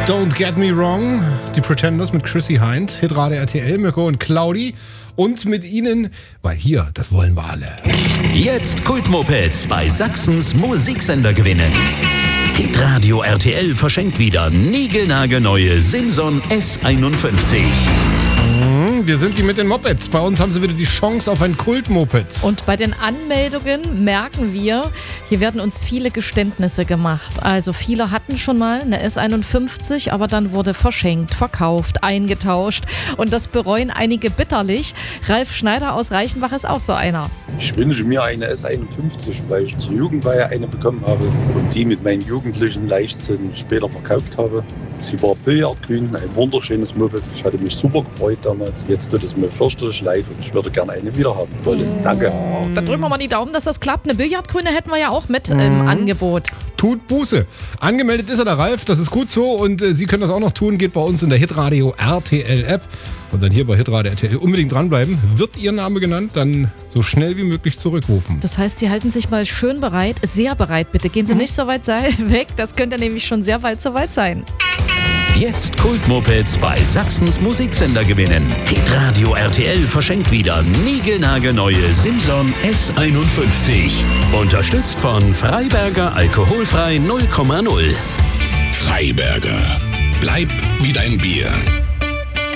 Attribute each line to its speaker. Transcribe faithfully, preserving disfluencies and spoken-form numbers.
Speaker 1: Don't Get Me Wrong, die Pretenders mit Chrissy Hynde, Hitradio R T L, Mirko und Claudi. Und mit ihnen, weil hier, das wollen wir alle.
Speaker 2: Jetzt Kultmopeds bei Sachsens Musiksender gewinnen. Hitradio R T L verschenkt wieder niegelnagelneue Simson S einundfünfzig.
Speaker 1: Wir sind die mit den Mopeds. Bei uns haben sie wieder die Chance auf ein Kultmoped.
Speaker 3: Und bei den Anmeldungen merken wir, hier werden uns viele Geständnisse gemacht. Also viele hatten schon mal eine S einundfünfzig, aber dann wurde verschenkt, verkauft, eingetauscht. Und das bereuen einige bitterlich. Ralf Schneider aus Reichenbach ist auch so einer.
Speaker 4: Ich wünsche mir eine S einundfünfzig, weil ich zur Jugendweihe eine bekommen habe und die mit meinen jugendlichen Leichtsinn später verkauft habe. Sie war billardgrün, ein wunderschönes Moped. Ich hatte mich super gefreut damals. Jetzt tut es mir fürchterlich leid und ich würde gerne eine wieder haben. Toll, danke.
Speaker 3: Dann drücken wir mal die Daumen, dass das klappt. Eine Billardgrüne hätten wir ja auch mit mhm. im Angebot.
Speaker 1: Tut Buße. Angemeldet ist er, der Ralf, das ist gut so. Und äh, Sie können das auch noch tun. Geht bei uns in der Hitradio R T L App. Und dann hier bei Hitradio R T L unbedingt dranbleiben. Wird Ihr Name genannt, dann so schnell wie möglich zurückrufen.
Speaker 3: Das heißt, Sie halten sich mal schön bereit, sehr bereit bitte. Gehen Sie mhm. nicht so weit weg, das könnte nämlich schon sehr bald soweit sein.
Speaker 2: Jetzt Kultmopeds bei Sachsens Musiksender gewinnen. Hitradio R T L verschenkt wieder niegelnagelneue Simson S einundfünfzig. Unterstützt von Freiberger Alkoholfrei null Komma null.
Speaker 5: Freiberger. Bleib wie dein Bier.